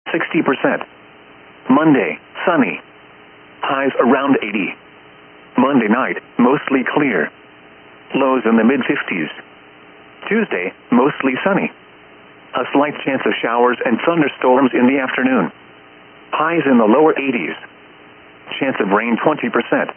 60%. Monday, sunny. Highs around 80. Monday night, mostly clear. Lows in the mid-50s. Tuesday, mostly sunny. A slight chance of showers and thunderstorms in the afternoon. Highs in the lower 80s. Chance of rain 20%.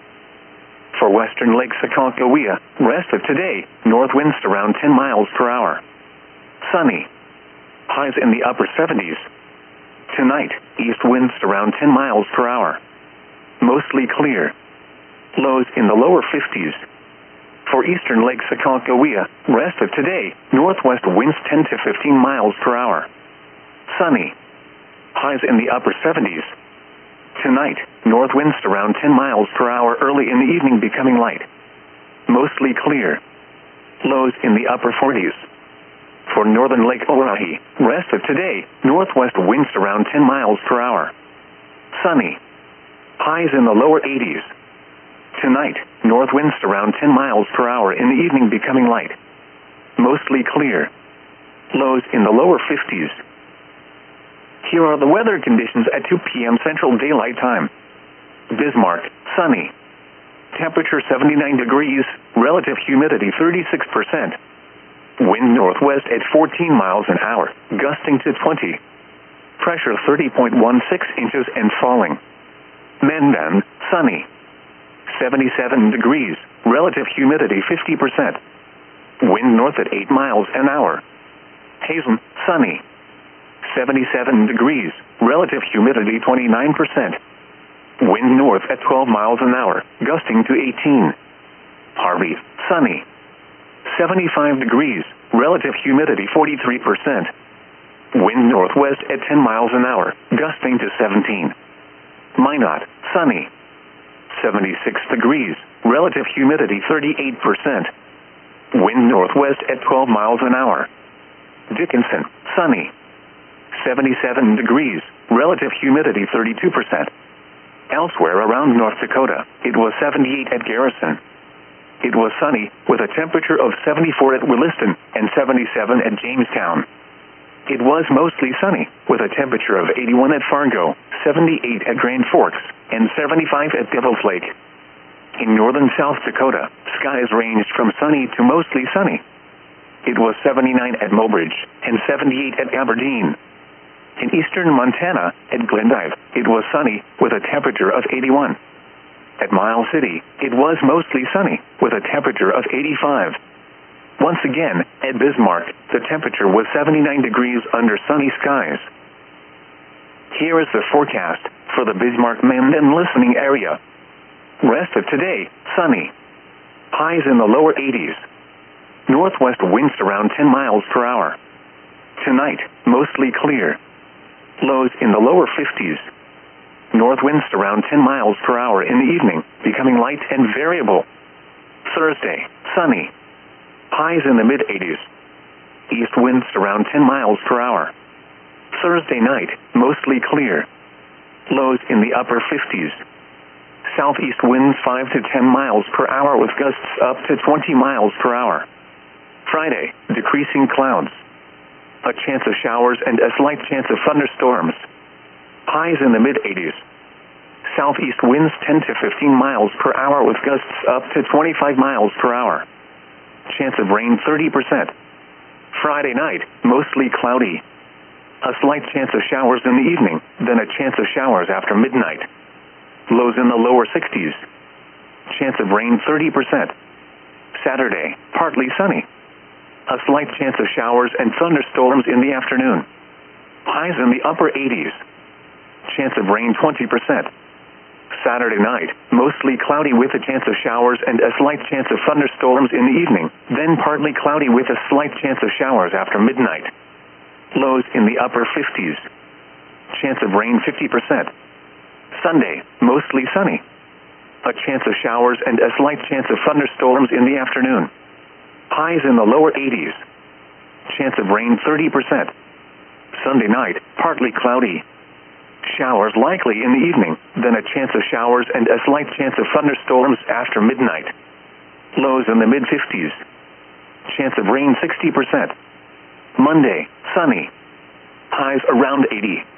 For western Lake Aconcagua, rest of today, north winds around 10 miles per hour. Sunny. Highs in the upper 70s. Tonight, east winds around 10 miles per hour. Mostly clear. Lows in the lower 50s. For eastern Lake Aconcagua, rest of today, northwest winds 10 to 15 miles per hour. Sunny. Highs in the upper 70s. Tonight, north winds around 10 miles per hour early in the evening becoming light. Mostly clear. Lows in the upper 40s. For northern Lake Oahe, rest of today, northwest winds around 10 miles per hour. Sunny. Highs in the lower 80s. Tonight, north winds around 10 miles per hour in the evening becoming light. Mostly clear. Lows in the lower 50s. Here are the weather conditions at 2 p.m. Central Daylight Time. Bismarck, sunny. Temperature 79 degrees, relative humidity 36%. Wind northwest at 14 miles an hour, gusting to 20. Pressure 30.16 inches and falling. Mandan, sunny. 77 degrees, relative humidity 50%. Wind north at 8 miles an hour. Hazen, sunny. 77 degrees, relative humidity 29%. Wind north at 12 miles an hour, gusting to 18. Harvey, sunny. 75 degrees, relative humidity 43%. Wind northwest at 10 miles an hour, gusting to 17. Minot, sunny. 76 degrees, relative humidity 38%. Wind northwest at 12 miles an hour. Dickinson, sunny. 77 degrees, relative humidity 32%. Elsewhere around North Dakota, it was 78 at Garrison. It was sunny, with a temperature of 74 at Williston and 77 at Jamestown. It was mostly sunny, with a temperature of 81 at Fargo, 78 at Grand Forks, and 75 at Devil's Lake. In northern South Dakota, skies ranged from sunny to mostly sunny. It was 79 at Mobridge and 78 at Aberdeen. In eastern Montana, at Glendive, it was sunny, with a temperature of 81. At Miles City, it was mostly sunny, with a temperature of 85. Once again, at Bismarck, the temperature was 79 degrees under sunny skies. Here is the forecast for the Bismarck-Mandan listening area. Rest of today, sunny. Highs in the lower 80s. Northwest winds around 10 miles per hour. Tonight, mostly clear. Lows in the lower 50s. North winds around 10 miles per hour in the evening, becoming light and variable. Thursday, sunny. Highs in the mid-80s. East winds around 10 miles per hour. Thursday night, mostly clear. Lows in the upper 50s. Southeast winds 5 to 10 miles per hour with gusts up to 20 miles per hour. Friday, decreasing clouds. A chance of showers and a slight chance of thunderstorms. Highs in the mid-80s. Southeast winds 10 to 15 miles per hour with gusts up to 25 miles per hour. Chance of rain 30%. Friday night, mostly cloudy. A slight chance of showers in the evening, then a chance of showers after midnight. Lows in the lower 60s. Chance of rain 30%. Saturday, partly sunny. A slight chance of showers and thunderstorms in the afternoon. Highs in the upper 80s. Chance of rain 20%. Saturday night, mostly cloudy with a chance of showers and a slight chance of thunderstorms in the evening, then partly cloudy with a slight chance of showers after midnight. Lows in the upper 50s. Chance of rain 50%. Sunday, mostly sunny. A chance of showers and a slight chance of thunderstorms in the afternoon. Highs in the lower 80s. Chance of rain 30%. Sunday night, partly cloudy. Showers likely in the evening, then a chance of showers and a slight chance of thunderstorms after midnight. Lows in the mid-50s. Chance of rain 60%. Monday, sunny. Highs around 80.